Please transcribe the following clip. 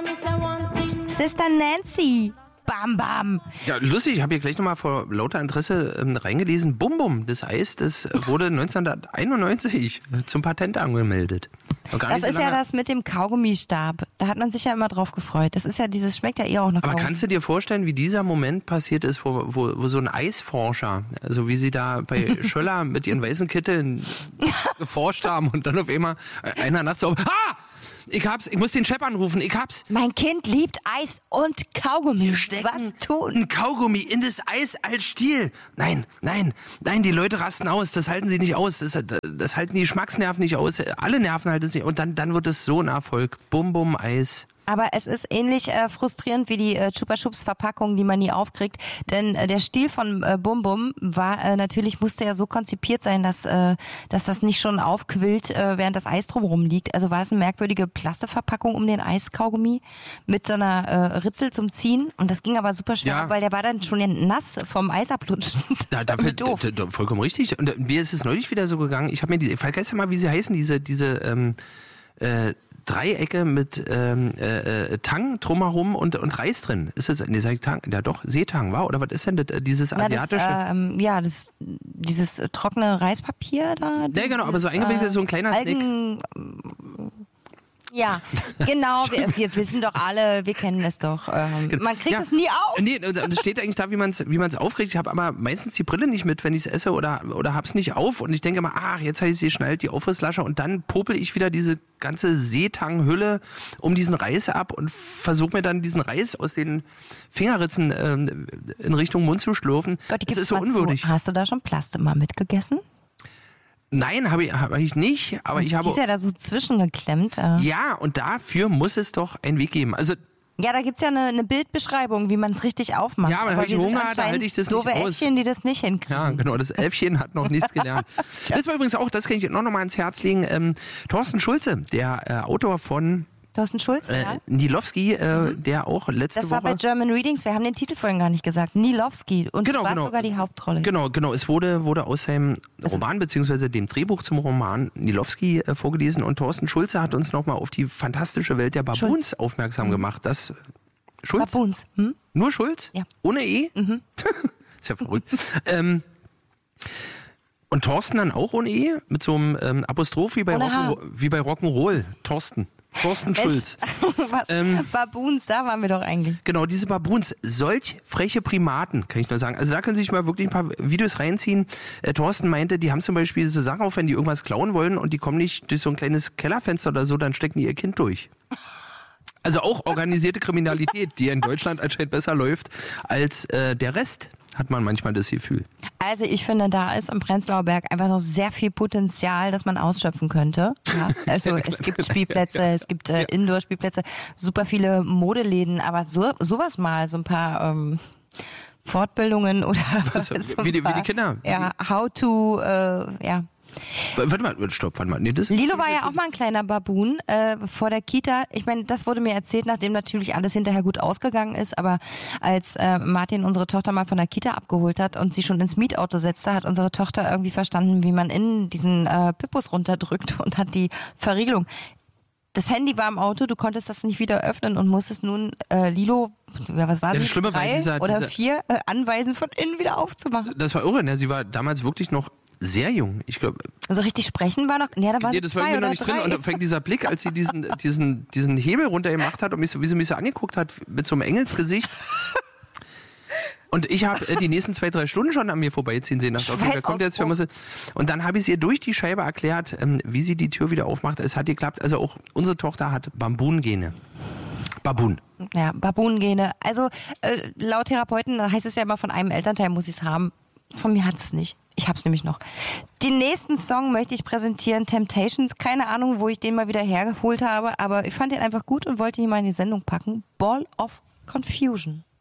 Sister Nancy. Bam, bam. Ja, lustig, ich habe hier gleich nochmal vor lauter Interesse reingelesen. Bum Bum, das Eis, das wurde 1991 zum Patent angemeldet. Das ist ja das mit dem Kaugummistab. Da hat man sich ja immer drauf gefreut. Das ist ja dieses, schmeckt ja eher auch nach Kaugummi. Aber kannst du dir vorstellen, wie dieser Moment passiert ist, wo so ein Eisforscher, also wie sie da bei Schöller mit ihren weißen Kitteln geforscht haben und dann auf einmal einer nachts so, ich muss den Chef anrufen, ich hab's. Mein Kind liebt Eis und Kaugummi. Was tun? Ein Kaugummi in das Eis als Stiel. Nein, die Leute rasten aus, das halten sie nicht aus, das halten die Geschmacksnerven nicht aus, alle Nerven halten es nicht und dann wird es so ein Erfolg. Bum, bum, Eis. Aber es ist ähnlich frustrierend wie die Chupa Chups Verpackung, die man nie aufkriegt. Denn der Stiel von Bum Bum war natürlich, musste ja so konzipiert sein, dass das nicht schon aufquillt, während das Eis drumherum liegt. Also war das eine merkwürdige Plastikverpackung um den Eiskaugummi mit so einer Ritzel zum Ziehen. Und das ging aber super schwer, Ja. weil der war dann schon nass vom Eis ablutschen. Vollkommen richtig. Und mir ist es neulich wieder so gegangen, ich vergesse mal, wie sie heißen, diese Dreiecke mit Tang drumherum und Reis drin. Ist das, sag ich Tang? Ja doch, Seetang, war? Oder was ist denn das, dieses asiatische? Dieses trockene Reispapier da. Ja, genau, aber so eingewickelt so ein kleiner Snack. Ja, genau, wir wissen doch alle, wir kennen es doch. Man kriegt es nie auf. Nee, das steht eigentlich da, wie man's aufregt. Ich habe aber meistens die Brille nicht mit, wenn ich es esse oder hab's nicht auf und ich denke immer, jetzt habe ich sie schnallt, die Aufrisslasche und dann popel ich wieder diese ganze Seetanghülle um diesen Reis ab und versuche mir dann diesen Reis aus den Fingerritzen in Richtung Mund zu schlürfen. Gott, das ist so unwürdig. Hast du da schon Plastik mal mitgegessen? Nein, habe ich nicht, aber ich habe... Die ist ja da so zwischengeklemmt. Ja, und dafür muss es doch einen Weg geben. Also ja, da gibt's ja eine Bildbeschreibung, wie man es richtig aufmacht. Ja, aber dann habe ich Hunger, da halte ich das nicht aus. Doofe Äffchen, die das nicht hinkriegen. Ja, genau, das Äffchen hat noch nichts gelernt. Das war übrigens auch, das kann ich noch mal ans Herz legen, Thorsten Schulze, der Autor von... Thorsten Schulz, ja. Nilowski, der auch letzte Woche... Das war bei German Readings, wir haben den Titel vorhin gar nicht gesagt. Nilowski. Und du warst sogar die Hauptrolle. Genau. Es wurde aus seinem Roman beziehungsweise dem Drehbuch zum Roman Nilowski vorgelesen und Thorsten Schulze hat uns nochmal auf die fantastische Welt der Baboons aufmerksam gemacht. Das Schulz? Baboons. Nur Schulz? Ja. Ohne E? Ist ja verrückt. Und Thorsten dann auch ohne E? Mit so einem Apostroph wie bei Rock'n'Roll. Thorsten Schulz. Baboons, da waren wir doch eigentlich. Genau, diese Baboons, solch freche Primaten, kann ich nur sagen. Also da können Sie sich mal wirklich ein paar Videos reinziehen. Thorsten meinte, die haben zum Beispiel so Sachen auf, wenn die irgendwas klauen wollen und die kommen nicht durch so ein kleines Kellerfenster oder so, dann stecken die ihr Kind durch. Also auch organisierte Kriminalität, die in Deutschland anscheinend besser läuft als der Rest, hat man manchmal das Gefühl. Also ich finde, da ist im Prenzlauer Berg einfach noch sehr viel Potenzial, das man ausschöpfen könnte. Ja, also es gibt Spielplätze, es gibt Indoor-Spielplätze, super viele Modeläden, aber sowas mal, so ein paar Fortbildungen oder wie die Kinder. Ja, how to, Warte mal. Nee, das Lilo war ja auch mal ein kleiner Baboon vor der Kita. Ich meine, das wurde mir erzählt, nachdem natürlich alles hinterher gut ausgegangen ist. Aber als Martin unsere Tochter mal von der Kita abgeholt hat und sie schon ins Mietauto setzte, hat unsere Tochter irgendwie verstanden, wie man in diesen Pippus runterdrückt und hat die Verriegelung. Das Handy war im Auto, du konntest das nicht wieder öffnen und musstest nun Lilo, was war sie, 3 oder 4 anweisen, von innen wieder aufzumachen. Das war irre, ne? Sie war damals wirklich noch sehr jung, ich glaube. Also richtig sprechen war noch, ja, da war sie das 2 war mir oder noch nicht 3. drin. Und dann fängt dieser Blick, als sie diesen Hebel runtergemacht hat und wie sie mich so angeguckt hat, mit so einem Engelsgesicht. Und ich habe die nächsten 2-3 Stunden schon an mir vorbeiziehen sehen. Dachte, okay, wer kommt jetzt? Und dann habe ich ihr durch die Scheibe erklärt, wie sie die Tür wieder aufmacht. Es hat geklappt. Also auch unsere Tochter hat Baboon-Gene. Baboon. Ja, Baboon-Gene. Also laut Therapeuten heißt es ja immer, von einem Elternteil muss ich es haben. Von mir hat es nicht. Ich hab's nämlich noch. Den nächsten Song möchte ich präsentieren, Temptations. Keine Ahnung, wo ich den mal wieder hergeholt habe, aber ich fand den einfach gut und wollte ihn mal in die Sendung packen. Ball of Confusion.